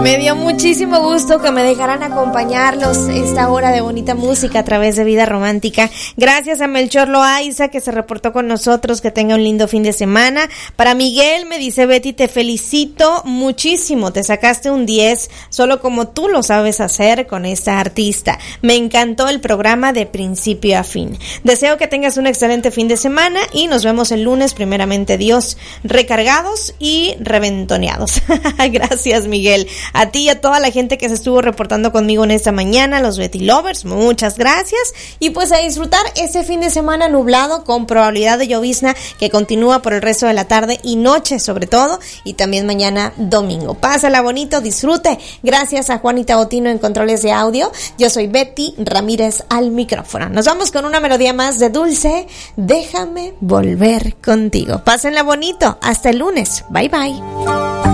Me dio muchísimo gusto que me dejaran acompañarlos esta hora de bonita música a través de Vida Romántica. Gracias a Melchor Loaiza, que se reportó con nosotros. Que tenga un lindo fin de semana. Para Miguel, me dice Betty, te felicito muchísimo. Te sacaste un 10, solo como tú lo sabes hacer con esta artista. Me encantó el programa de principio a fin. Deseo que tengas un excelente fin de semana y nos vemos el lunes, primeramente Dios, recargados y reventoneados. Gracias, Miguel. A ti y a toda la gente que se estuvo reportando conmigo en esta mañana, los Betty Lovers, muchas gracias. Y pues a disfrutar ese fin de semana nublado con probabilidad de llovizna que continúa por el resto de la tarde y noche sobre todo, y también mañana domingo. Pásala bonito, disfrute. Gracias a Juanita Botino en controles de audio. Yo soy Betty Ramírez al micrófono. Nos vamos con una melodía más de Dulce, Déjame volver contigo. Pásenla bonito. Hasta el lunes. Bye bye.